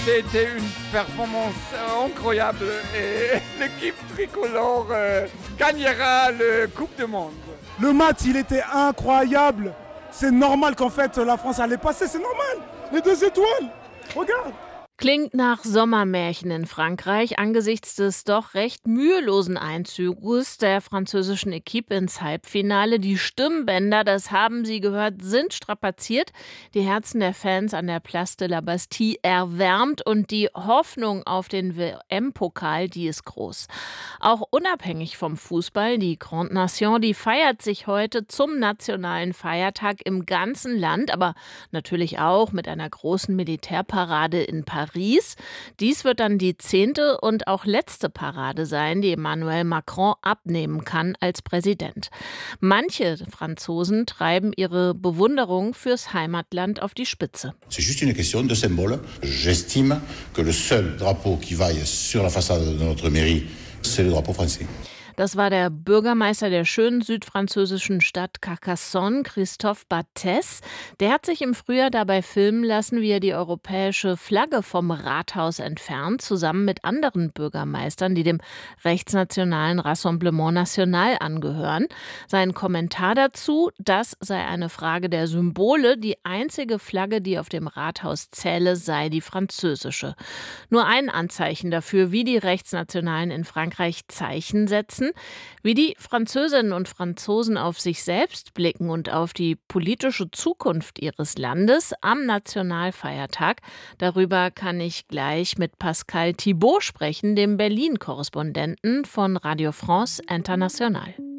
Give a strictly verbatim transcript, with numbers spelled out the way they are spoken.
C'était une performance incroyable et l'équipe tricolore euh, gagnera le Coupe du Monde. Le match, il était incroyable. C'est normal qu'en fait la France allait passer, c'est normal. Les deux étoiles, regarde. Klingt nach Sommermärchen in Frankreich angesichts des doch recht mühelosen Einzuges der französischen Equipe ins Halbfinale. Die Stimmbänder, das haben Sie gehört, sind strapaziert. Die Herzen der Fans an der Place de la Bastille erwärmt und die Hoffnung auf den W M-Pokal, die ist groß. Auch unabhängig vom Fußball, die Grande Nation, die feiert sich heute zum nationalen Feiertag im ganzen Land, aber natürlich auch mit einer großen Militärparade in Paris. Paris. Dies wird dann die zehnte und auch letzte Parade sein, die Emmanuel Macron abnehmen kann als Präsident. Manche Franzosen treiben ihre Bewunderung fürs Heimatland auf die Spitze. C'est juste une question de symbole. J'estime que le seul drapeau qui vaille sur la façade de notre mairie, c'est le drapeau français. Das war der Bürgermeister der schönen südfranzösischen Stadt Carcassonne, Christophe Battès. Der hat sich im Frühjahr dabei filmen lassen, wie er die europäische Flagge vom Rathaus entfernt, zusammen mit anderen Bürgermeistern, die dem rechtsnationalen Rassemblement National angehören. Sein Kommentar dazu: Das sei eine Frage der Symbole. Die einzige Flagge, die auf dem Rathaus zähle, sei die französische. Nur ein Anzeichen dafür, wie die Rechtsnationalen in Frankreich Zeichen setzen, wie die Französinnen und Franzosen auf sich selbst blicken und auf die politische Zukunft ihres Landes am Nationalfeiertag. Darüber kann ich gleich mit Pascal Thibaut sprechen, dem Berlin-Korrespondenten von Radio France International.